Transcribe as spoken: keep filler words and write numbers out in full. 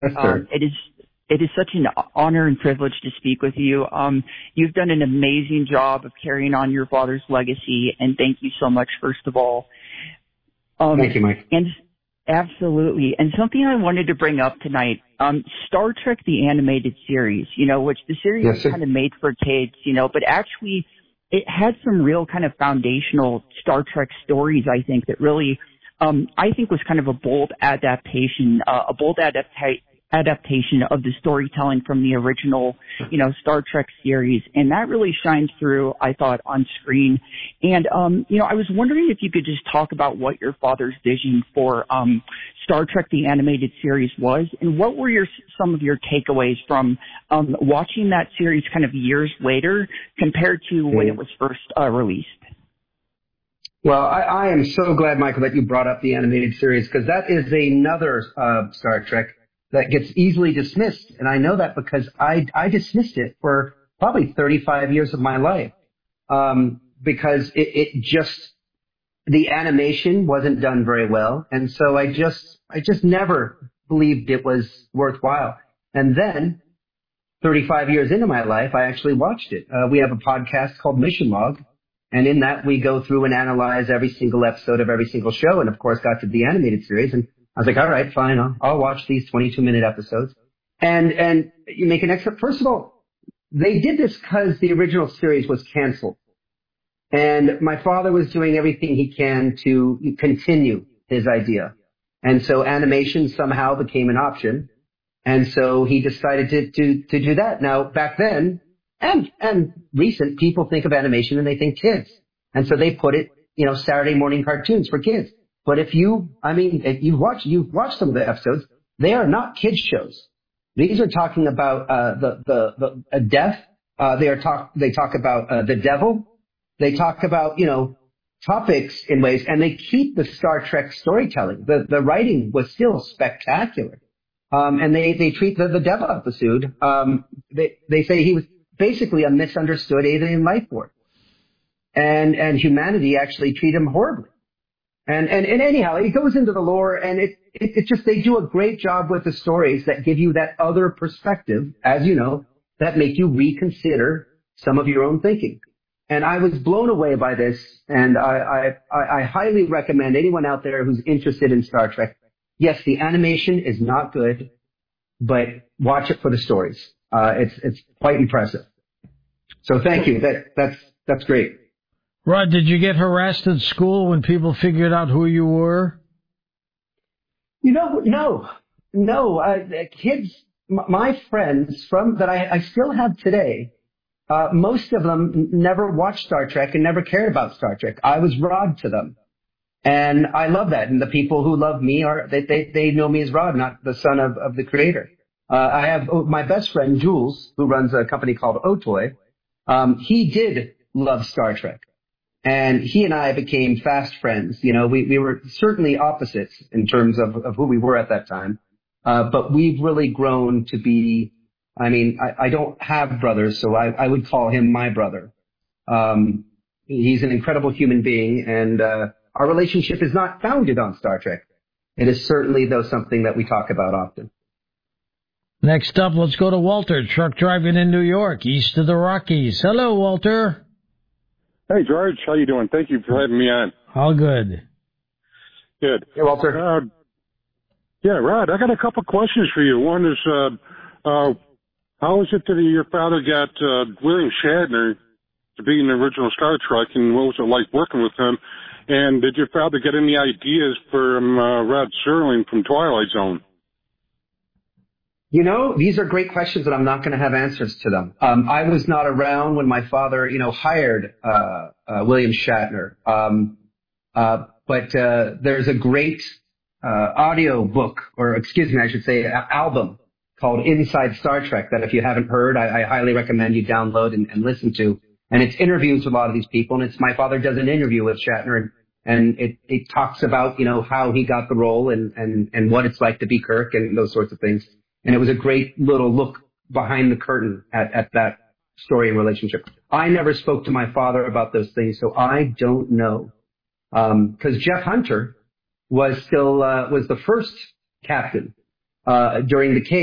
Yes, Um, sir. it is it is such an honor and privilege to speak with you. Um, you've done an amazing job of carrying on your father's legacy, and thank you so much, first of all. Um, Thank you, Mike. And absolutely. And something I wanted to bring up tonight, um, Star Trek, the animated series, you know, which the series Yes, is sir. kind of made for kids, you know, but actually it had some real kind of foundational Star Trek stories, I think, that really, um, I think was kind of a bold adaptation, uh, a bold adaptation. adaptation of the storytelling from the original, you know, Star Trek series. And that really shines through, I thought, on screen. And, um, you know, I was wondering if you could just talk about what your father's vision for, um, Star Trek, the animated series was, and what were your, some of your takeaways from, um, watching that series kind of years later compared to when it was first, uh, released. Well, I, I am so glad, Michael, that you brought up the animated series, because that is another uh, Star Trek that gets easily dismissed. And I know that because I, I dismissed it for probably thirty-five years of my life. Um, because it, it just, the animation wasn't done very well. And so I just, I just never believed it was worthwhile. And then thirty-five years into my life, I actually watched it. Uh, we have a podcast called Mission Log. And in that, we go through and analyze every single episode of every single show. And of course, got to the animated series. And I was like, all right, fine. I'll, I'll watch these twenty-two minute episodes. And, and you make an excerpt. First of all, they did this because the original series was canceled. And my father was doing everything he can to continue his idea. And so animation somehow became an option. And so he decided to, to, to do that. Now, back then, and, and recent, people think of animation and they think kids. And so they put it, you know, Saturday morning cartoons for kids. But if you, I mean, if you've watched, you've watched some of the episodes, they are not kids shows. These are talking about, uh, the, the, the, uh, death. Uh, they are talk, they talk about, uh, the devil. They talk about, you know, topics in ways, and they keep the Star Trek storytelling. The, the writing was still spectacular. Um, and they, they treat the, the devil episode, um, they, they say he was basically a misunderstood alien life form. And, and humanity actually treat him horribly. And, and, and anyhow, it goes into the lore, and it, it, it just, they do a great job with the stories that give you that other perspective, as you know, that make you reconsider some of your own thinking. And I was blown away by this, and I, I, I highly recommend anyone out there who's interested in Star Trek. Yes, the animation is not good, but watch it for the stories. Uh, it's, it's quite impressive. So thank you. That, that's, that's great. Rod, did you get harassed at school when people figured out who you were? You know, no, no. Uh, kids, m- my friends from that I, I still have today, uh, most of them never watched Star Trek and never cared about Star Trek. I was Rod to them. And I love that. And the people who love me are, they, they, they know me as Rod, not the son of, of the creator. Uh, I have oh, my best friend, Jules, who runs a company called Otoy. Um, he did love Star Trek. And he and I became fast friends. You know, we, we were certainly opposites in terms of, of who we were at that time. Uh, but we've really grown to be, I mean, I, I don't have brothers, so I, I would call him my brother. Um, he's an incredible human being, and, uh, our relationship is not founded on Star Trek. It is certainly, though, something that we talk about often. Next up, let's go to Walter, truck driving in New York, east of the Rockies. Hello, Walter. Hey, George. How you doing? Thank you for having me on. All good. Good. Hey, Walter. Uh, yeah, Rod, I got a couple questions for you. One is, uh, uh, how is it that your father got uh, William Shatner to be in the original Star Trek, and what was it like working with him? And did your father get any ideas from uh, Rod Serling from Twilight Zone? You know, these are great questions, and I'm not going to have answers to them. Um, I was not around when my father, you know, hired uh, uh, William Shatner. Um, uh, but uh, there's a great uh, audio book, or excuse me, I should say, a- album called Inside Star Trek that if you haven't heard, I, I highly recommend you download and, and listen to. And it's interviews with a lot of these people, and it's my father does an interview with Shatner, and, and it, it talks about, you know, how he got the role and, and, and what it's like to be Kirk and those sorts of things. And it was a great little look behind the curtain at, at that story and relationship. I never spoke to my father about those things, so I don't know. Um, cause Jeff Hunter was still, uh, was the first captain. uh, during the case.